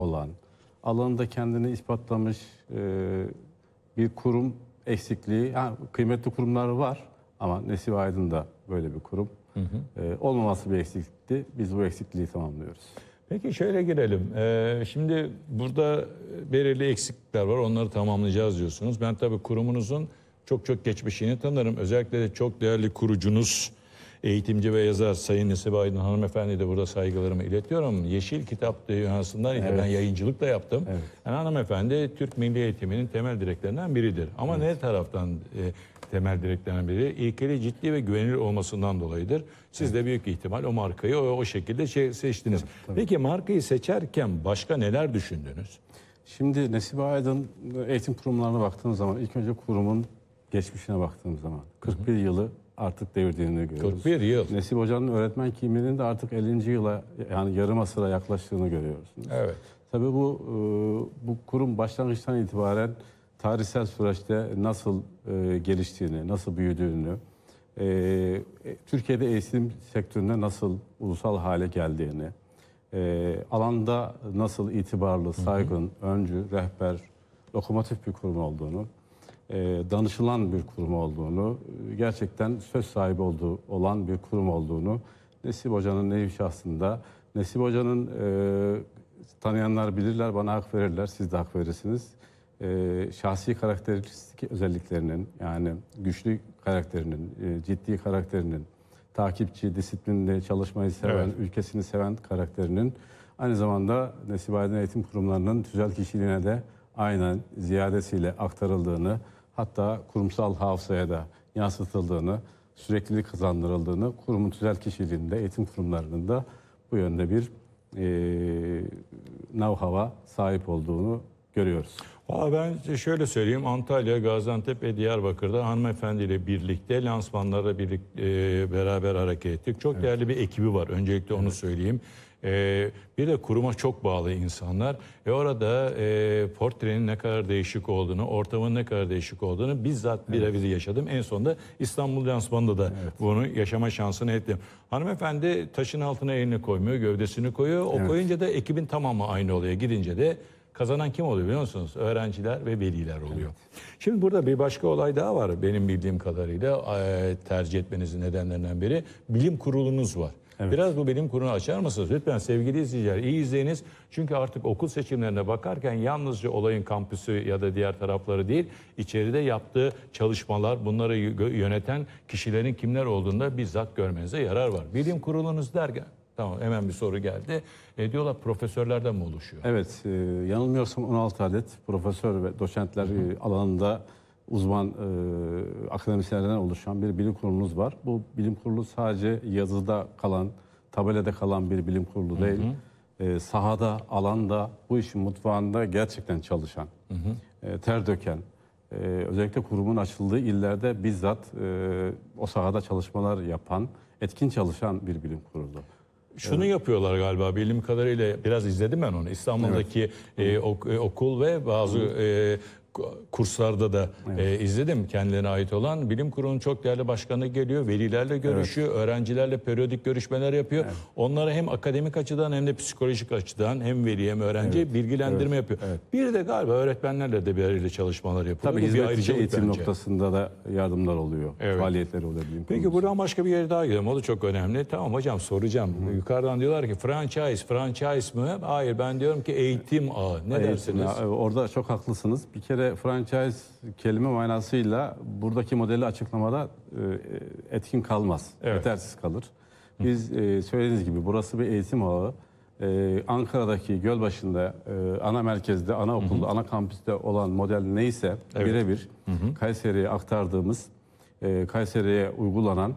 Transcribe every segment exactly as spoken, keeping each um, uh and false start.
olan, alanında kendini ispatlamış e, bir kurum eksikliği, yani kıymetli kurumlar var ama Nesibe Aydın'da böyle bir kurum hı hı. E, olmaması bir eksiklikti. Biz bu eksikliği tamamlıyoruz. Peki şöyle girelim. Ee, şimdi burada belirli eksiklikler var. Onları tamamlayacağız diyorsunuz. Ben tabii kurumunuzun çok çok geçmişini tanırım. Özellikle de çok değerli kurucunuz, eğitimci ve yazar Sayın Nesibe Aydın hanımefendi de burada saygılarımı iletiyorum. Yeşil Kitap dünyasından evet. Ben yayıncılık da yaptım. Evet. Yani hanımefendi Türk Milli Eğitimi'nin temel direklerinden biridir. Ama evet. ne taraftan e, temel direklerden biri? İlkeli, ciddi ve güvenilir olmasından dolayıdır. Siz evet. de büyük ihtimal o markayı o, o şekilde şey, seçtiniz. Tabii, tabii. Peki markayı seçerken başka neler düşündünüz? Şimdi Nesibe Aydın eğitim kurumlarına baktığımız zaman ilk önce kurumun geçmişine baktığımız zaman kırk bir hı hı. yılı artık devirdiğini görüyoruz. kırk bir yıl. Nesibe Hoca'nın öğretmen kimliğinin de artık ellinci yıla, yani yarım asıra yaklaştığını görüyorsunuz. Evet. Tabii bu bu kurum başlangıçtan itibaren tarihsel süreçte nasıl geliştiğini, nasıl büyüdüğünü, Türkiye'de eğitim sektöründe nasıl ulusal hale geldiğini, alanda nasıl itibarlı, saygın, hı hı. öncü, rehber, lokomotif bir kurum olduğunu, danışılan bir kurum olduğunu, gerçekten söz sahibi olduğu olan bir kurum olduğunu Nesibe Hoca'nın nevi şahsında, Nesibe Hoca'nın e, tanıyanlar bilirler, bana hak verirler, siz de hak verirsiniz. E, şahsi karakteristik özelliklerinin, yani güçlü karakterinin, e, ciddi karakterinin, takipçi, disiplinli çalışmayı seven, evet. ülkesini seven karakterinin, aynı zamanda Nesibe Aydın Eğitim Kurumlarının tüzel kişiliğine de aynen ziyadesiyle aktarıldığını, hatta kurumsal hafızaya da yansıtıldığını, süreklilik kazandırıldığını, kurumun tüzel kişiliğinde, eğitim kurumlarının da bu yönde bir e, know-how'a sahip olduğunu görüyoruz. Aa, ben şöyle söyleyeyim, Antalya, Gaziantep ve Diyarbakır'da hanımefendiyle birlikte lansmanlara birlikte e, beraber hareket ettik. Çok evet. değerli bir ekibi var, öncelikle evet. onu söyleyeyim. Ee, bir de kuruma çok bağlı insanlar. E orada e, portrenin ne kadar değişik olduğunu, ortamın ne kadar değişik olduğunu bizzat birebir evet. yaşadım. En sonunda İstanbul lansmanında da evet. bunu yaşama şansını ettim. Hanımefendi taşın altına elini koymuyor, gövdesini koyuyor. O evet. koyunca da ekibin tamamı aynı oluyor. Gidince de kazanan kim oluyor biliyor musunuz? Öğrenciler ve veliler oluyor. Evet. Şimdi burada bir başka olay daha var benim bildiğim kadarıyla. E, tercih etmenizin nedenlerinden biri bilim kurulunuz var. Evet. Biraz bu bilim kurulunu açar mısınız? Lütfen sevgili izleyiciler, iyi izleyiniz. Çünkü artık okul seçimlerine bakarken yalnızca olayın kampüsü ya da diğer tarafları değil, içeride yaptığı çalışmalar, bunları yöneten kişilerin kimler olduğunda bizzat görmenize yarar var. Bilim kurulunuz derken, tamam hemen bir soru geldi. E, diyorlar profesörlerden mi oluşuyor? Evet, e, yanılmıyorsam on altı adet profesör ve doçentler hı hı. alanında uzman e, akademisyenlerden oluşan bir bilim kurulumuz var. Bu bilim kurulu sadece yazıda kalan, tabelada kalan bir bilim kurulu değil. Hı hı. E, sahada, alanda, bu işin mutfağında gerçekten çalışan, hı hı. E, ter döken, e, özellikle kurumun açıldığı illerde bizzat e, o sahada çalışmalar yapan, etkin çalışan bir bilim kurulu. Şunu evet. yapıyorlar galiba bildiğim kadarıyla, biraz izledim ben onu. İstanbul'daki evet. e, ok, e, okul ve bazı e, kurslarda da evet. e, izledim kendilerine ait olan. Bilim kurulunun çok değerli başkanı geliyor, velilerle görüşüyor, evet. öğrencilerle periyodik görüşmeler yapıyor. Evet. Onlara hem akademik açıdan hem de psikolojik açıdan hem veli hem öğrenci evet. bilgilendirme evet. yapıyor. Evet. Bir de galiba öğretmenlerle de bir arayla çalışmalar yapıyor. Tabii hizmetçi eğitim bence. noktasında da yardımlar oluyor, evet. faaliyetleri oluyor. Peki buradan başka bir yere daha gidelim, o da çok önemli. Tamam hocam soracağım. Hı. Yukarıdan diyorlar ki franchise, franchise mı? Hayır, ben diyorum ki eğitim ağı. Ne eğitim dersiniz? Ya, orada çok haklısınız. Bir kere franchise kelime manasıyla buradaki modeli açıklamada e, etkin kalmaz, evet. yetersiz kalır. Biz e, söylediğiniz gibi burası bir eğitim ağı. E, Ankara'daki Gölbaşı'nda, e, ana merkezde, ana okulda, hı hı. ana kampüste olan model neyse evet. birebir Kayseri'ye aktardığımız, e, Kayseri'ye uygulanan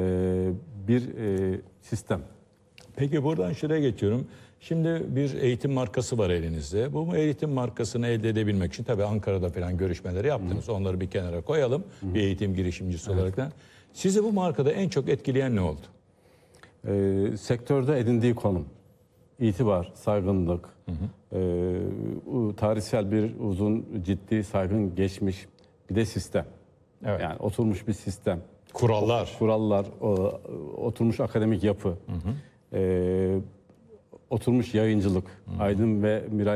e, bir e, sistem. Peki buradan şuraya geçiyorum. Şimdi bir eğitim markası var elinizde. Bu eğitim markasını elde edebilmek için tabii Ankara'da falan görüşmeleri yaptınız. Hı. Onları bir kenara koyalım. Hı. Bir eğitim girişimcisi evet. olarak. Sizi bu markada en çok etkileyen ne oldu? Ee, sektörde edindiği konum, itibar, saygınlık, hı hı. E, tarihsel bir uzun, ciddi, saygın geçmiş bir de sistem. Evet. Yani oturmuş bir sistem. Kurallar. O, kurallar, o, oturmuş akademik yapı. Hı hı. E, oturmuş yayıncılık, Aydın ve Miray